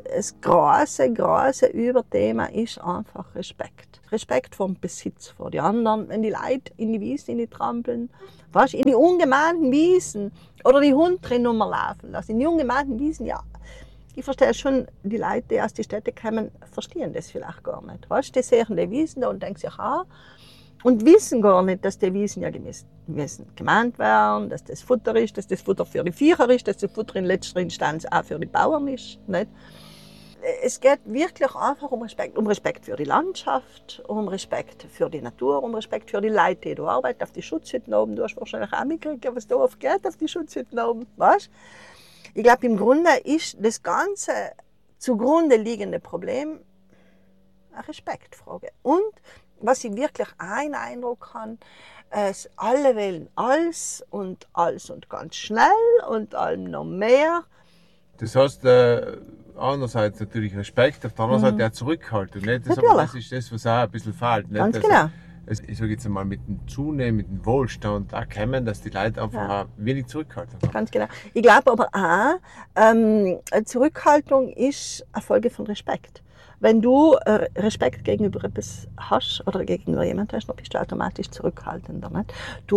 das große Überthema ist einfach Respekt. Respekt vor dem Besitz, vor die anderen. Wenn die Leute in die Wiesen trampeln, weißt, in die ungemähten Wiesen oder die Hunde drin rumlaufen lassen. In die ungemähten Wiesen, ja. Ich verstehe schon, die Leute, die aus den Städten kommen, verstehen das vielleicht gar nicht. Weißt, die sehen die Wiesen da und denken sich, und wissen gar nicht, dass die Wiesen ja gemäht werden, dass das Futter ist, dass das Futter für die Viecher ist, dass das Futter in letzter Instanz auch für die Bauern ist. Nicht? Es geht wirklich einfach um Respekt für die Landschaft, um Respekt für die Natur, um Respekt für die Leute, die da arbeiten, auf die Schutzhütten oben. Du hast wahrscheinlich auch mitgekriegt, was da oft geht auf die Schutzhütten oben. Weißt? Ich glaube, im Grunde ist das ganze zugrunde liegende Problem eine Respektfrage. Und was ich wirklich einen Eindruck habe, alle wählen alles und ganz schnell und allem noch mehr. Das heißt, einerseits natürlich Respekt, auf der anderen Seite auch Zurückhaltung. Nicht? Das ist das, was auch ein bisschen fehlt. Nicht? Ganz genau. Ich sage jetzt einmal, mit dem zunehmenden Wohlstand erkennen, dass die Leute einfach auch wenig Zurückhaltung haben. Ganz genau. Ich glaube aber auch, Zurückhaltung ist eine Folge von Respekt. Wenn du Respekt gegenüber etwas hast oder gegenüber jemandem hast, dann bist du automatisch zurückhaltender. Nicht?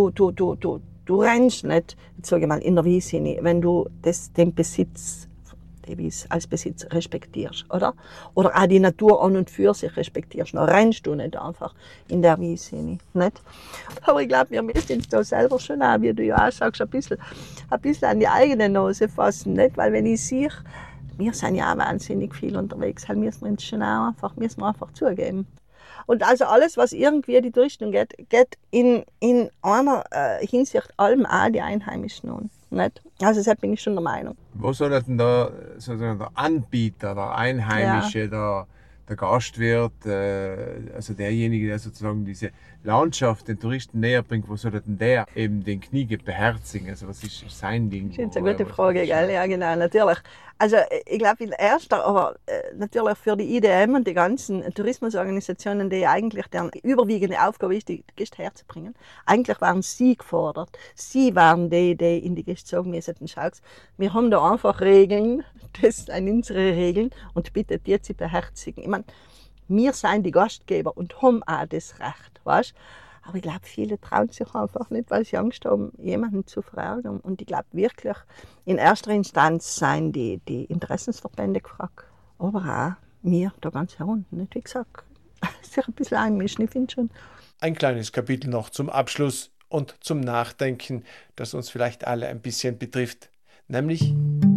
Du rennst nicht, jetzt sage ich mal, in der Wiese rein, wenn du den Besitz als Besitz respektierst, oder? Oder auch die Natur an und für sich respektierst. Dann rennst du nicht einfach in der Wiese rein, nicht? Aber ich glaube, wir müssen uns da selber schon auch, wie du ja auch sagst, ein bisschen an die eigene Nase fassen, nicht? Weil wenn ich sehe, wir sind ja auch wahnsinnig viel unterwegs, halt müssen wir uns schon auch einfach zugeben. Und also alles, was irgendwie die Touristen geht in einer Hinsicht allem auch die Einheimischen an. Nicht? Also deshalb bin ich schon der Meinung. Wo soll denn da sozusagen der Anbieter, der Einheimische, der Gastwirt, also derjenige, der sozusagen diese Landschaft den Touristen näher bringt, wo soll denn der eben den Kniege beherzigen? Also was ist sein Ding? Das ist eine gute Frage, gell? Ja, genau, natürlich. Also ich glaube, in erster, aber natürlich für die IDM und die ganzen Tourismusorganisationen, die eigentlich deren überwiegende Aufgabe ist, die Gäste herzubringen. Eigentlich waren sie gefordert. Sie waren die in die Gäste sagen müssen, schau, wir haben da einfach Regeln, das sind unsere Regeln und bitte die zu beherzigen. Ich meine, wir sind die Gastgeber und haben auch das Recht, weißt? Aber ich glaube, viele trauen sich einfach nicht, weil sie Angst haben, jemanden zu verärgern. Und ich glaube wirklich, in erster Instanz seien die Interessensverbände gefragt. Aber auch wir da ganz herunten. Nicht? Wie gesagt, sich ein bisschen einmischen, ich finde schon. Ein kleines Kapitel noch zum Abschluss und zum Nachdenken, das uns vielleicht alle ein bisschen betrifft. Nämlich: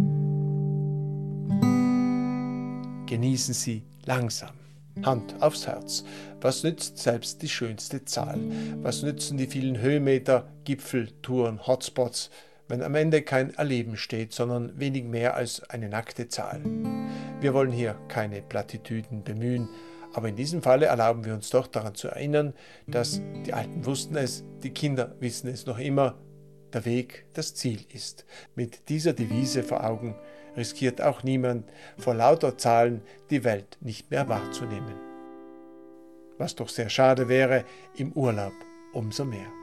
Genießen Sie langsam. Hand aufs Herz. Was nützt selbst die schönste Zahl? Was nützen die vielen Höhenmeter, Gipfel, Touren, Hotspots, wenn am Ende kein Erleben steht, sondern wenig mehr als eine nackte Zahl? Wir wollen hier keine Plattitüden bemühen, aber in diesem Falle erlauben wir uns doch daran zu erinnern, dass die Alten wussten es, die Kinder wissen es noch immer, der Weg das Ziel ist. Mit dieser Devise vor Augen riskiert auch niemand, vor lauter Zahlen die Welt nicht mehr wahrzunehmen. Was doch sehr schade wäre, im Urlaub umso mehr.